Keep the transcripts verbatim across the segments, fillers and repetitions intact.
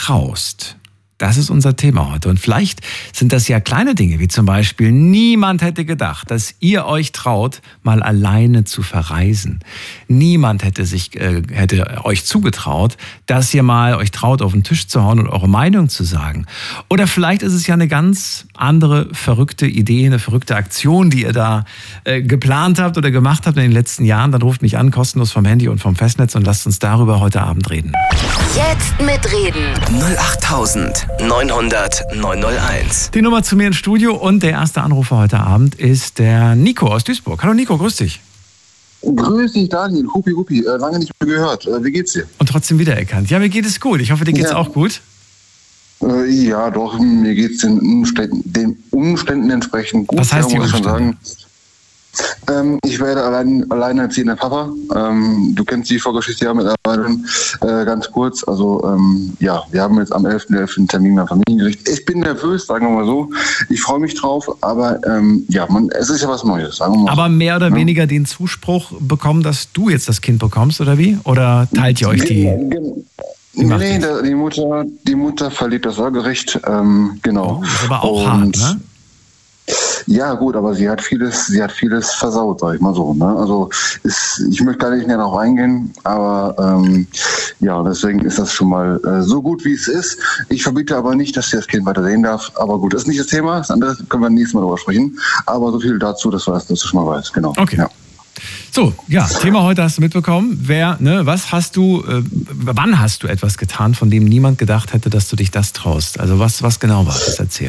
traust. Das ist unser Thema heute. Und vielleicht sind das ja kleine Dinge, wie zum Beispiel, niemand hätte gedacht, dass ihr euch traut, mal alleine zu verreisen. Niemand hätte sich, äh, hätte euch zugetraut, dass ihr mal euch traut, auf den Tisch zu hauen und eure Meinung zu sagen. Oder vielleicht ist es ja eine ganz andere verrückte Idee, eine verrückte Aktion, die ihr da äh, geplant habt oder gemacht habt in den letzten Jahren. Dann ruft mich an, kostenlos vom Handy und vom Festnetz, und lasst uns darüber heute Abend reden. Jetzt mitreden. null acht neunhundert neunhunderteins. Die Nummer zu mir ins Studio, und der erste Anrufer heute Abend ist der Nico aus Duisburg. Hallo Nico, grüß dich. Grüß dich Daniel, Hupi Hupi, äh, lange nicht mehr gehört. Äh, wie geht's dir? Und trotzdem wiedererkannt. Ja, mir geht es gut. Ich hoffe, dir geht's Ja. auch gut. Äh, ja, doch, mir geht's den Umständen, den Umständen entsprechend gut. Was heißt ja, die muss ich schon Umstände? sagen. Ähm, ich werde allein, alleinerziehender Papa. Ähm, du kennst die Vorgeschichte ja mittlerweile äh, ganz kurz. Also ähm, ja, wir haben jetzt am elften elften einen Termin beim Familiengericht. Ich bin nervös, sagen wir mal so. Ich freue mich drauf, aber ähm, ja, man, es ist ja was Neues, sagen wir mal. Aber mehr oder Ja. weniger den Zuspruch bekommen, dass du jetzt das Kind bekommst, oder wie? Oder teilt ihr euch die? Nee, macht nee das? da, die Mutter, die Mutter verliert das Sorgerecht. Ähm, genau. Oh, das ist aber auch Und hart, ne? Ja, gut, aber sie hat vieles, sie hat vieles versaut, sag ich mal so. Ne? Also ist, ich möchte gar nicht mehr darauf eingehen, aber ähm, ja, deswegen ist das schon mal äh, so gut, wie es ist. Ich verbiete aber nicht, dass sie das Kind weiter sehen darf. Aber gut, das ist nicht das Thema. Das andere können wir nächstes Mal drüber sprechen. Aber so viel dazu, dass du das dass du schon mal weißt. Genau. Okay. Ja. So, ja, Thema heute hast du mitbekommen. Wer, ne, was hast du, äh, wann hast du etwas getan, von dem niemand gedacht hätte, dass du dich das traust? Also was, was genau war das? Erzähl.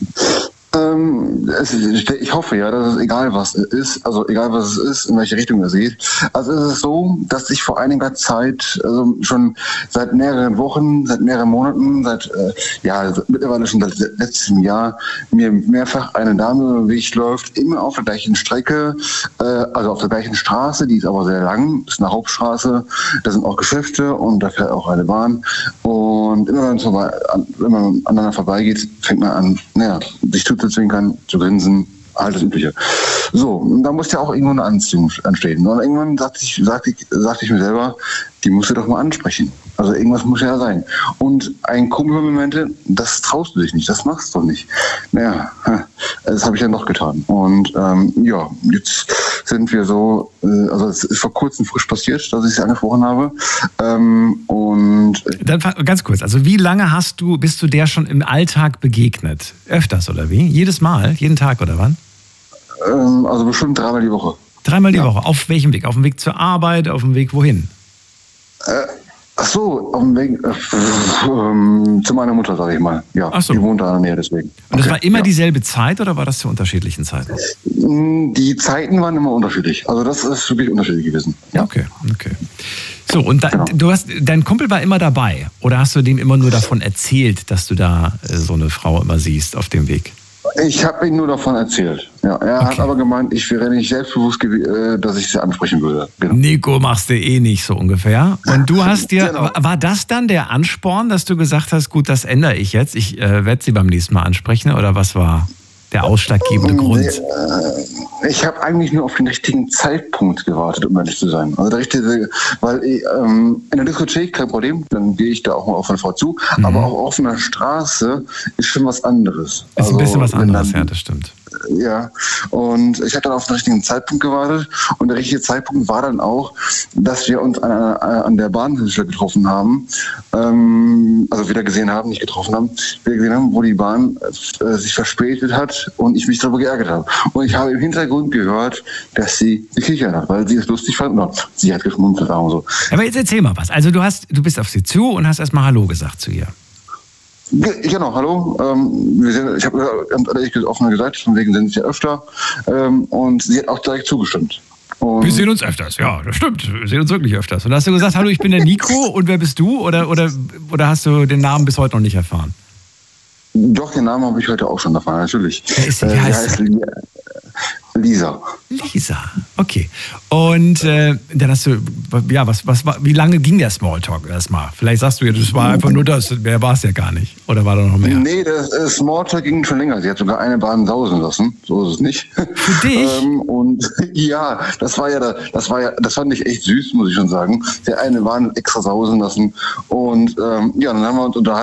Ähm, es, ich hoffe ja, dass es egal was es ist, also egal was es ist, in welche Richtung es geht. Also es ist so, dass ich vor einiger Zeit, also schon seit mehreren Wochen, seit mehreren Monaten, seit äh, ja mittlerweile schon seit letztem Jahr mir mehrfach eine Dame über den Weg läuft, immer auf der gleichen Strecke, äh, also auf der gleichen Straße, die ist aber sehr lang, das ist eine Hauptstraße, da sind auch Geschäfte und da fährt auch eine Bahn. Und immer wenn, vorbei, wenn man aneinander vorbeigeht, fängt man an, naja, sich zuzuzwinkern, zu grinsen, halt das Übliche. So, und da muss ja auch irgendwo eine Anziehung entstehen. Und irgendwann sagte ich, sagte ich, sagte ich mir selber, die musst du doch mal ansprechen. Also irgendwas muss ja sein. Und ein Kumpel mir meinte, das traust du dich nicht, das machst du doch nicht. Naja, das habe ich dann doch getan. Und ähm, ja, jetzt sind wir so, äh, also es ist vor kurzem frisch passiert, dass ich sie angesprochen habe. Ähm, und Dann ganz kurz, also wie lange hast du, bist du der schon im Alltag begegnet? Öfters oder wie? Jedes Mal? Jeden Tag oder wann? ähm, also bestimmt dreimal die Woche. Dreimal die Ja. Woche. Auf welchem Weg? Auf dem Weg zur Arbeit? Auf dem Weg wohin? Äh, ach so, auf dem Weg äh, ähm, zu meiner Mutter, sage ich mal. Ja, Ach so. die wohnt da in der Nähe, deswegen. Und das Okay, war immer ja. dieselbe Zeit oder war das zu unterschiedlichen Zeiten? Die Zeiten waren immer unterschiedlich. Also das ist wirklich unterschiedlich gewesen. Ja. Okay, okay. So, und da, Genau. du hast, dein Kumpel war immer dabei? Oder hast du dem immer nur davon erzählt, dass du da äh, so eine Frau immer siehst auf dem Weg? Ich habe ihm nur davon erzählt. Ja, er Okay. hat aber gemeint, ich wäre nicht selbstbewusst, gew- äh, dass ich sie ansprechen würde. Genau. Nico, machst du eh nicht so ungefähr. Und du hast dir, Genau. war das dann der Ansporn, dass du gesagt hast, gut, das ändere ich jetzt, ich äh, werde sie beim nächsten Mal ansprechen? Oder was war der ausschlaggebende Grund? Äh, Ich habe eigentlich nur auf den richtigen Zeitpunkt gewartet, um ehrlich zu sein. Also der richtige, weil ich, ähm, in der Diskothek kein Problem, dann gehe ich da auch mal auf eine Frau zu. Mhm. Aber auch auf einer Straße ist schon was anderes. Ist ein bisschen was wenn anderes, dann- ja, das stimmt. Ja, und ich habe dann auf den richtigen Zeitpunkt gewartet und der richtige Zeitpunkt war dann auch, dass wir uns an, an der Bahnhilfe getroffen haben, ähm, also wieder gesehen haben, nicht getroffen haben, wieder gesehen haben, wo die Bahn äh, sich verspätet hat und ich mich darüber geärgert habe. Und ich habe im Hintergrund gehört, dass sie gekichert hat, weil sie es lustig fand. No, sie hat geschmunzelt und so. Aber jetzt erzähl mal was. Also du hast, du bist auf sie zu und hast erstmal Hallo gesagt zu ihr. Ge- Genau, hallo. Ähm, wir sind, ich habe ganz ehrlich offen gesagt, von wegen sind sie ja öfter. Ähm, und sie hat auch direkt zugestimmt. Und Wir sehen uns öfters, ja, das stimmt. Wir sehen uns wirklich öfters. Und da hast du gesagt, hallo, ich bin der Nico und wer bist du? Oder, oder, oder hast du den Namen bis heute noch nicht erfahren? Doch, den Namen habe ich heute auch schon erfahren, natürlich. Wer ist sie? Wie Äh, sie heißt heißt Li- Lisa. Lisa, okay. Und äh, dann hast du, ja, was, was war, wie lange ging der Smalltalk erstmal? Vielleicht sagst du ja, das war einfach nur das, mehr war es ja gar nicht. Oder war da noch mehr? Nee, das äh, Smalltalk ging schon länger. Sie hat sogar eine Bahn sausen lassen. So ist es nicht. Für dich? ähm, und ja, das war ja, da- das war ja, das fand ich echt süß, muss ich schon sagen. Sie hat eine Bahn extra sausen lassen. Und ähm, ja, dann haben wir uns unterhalten.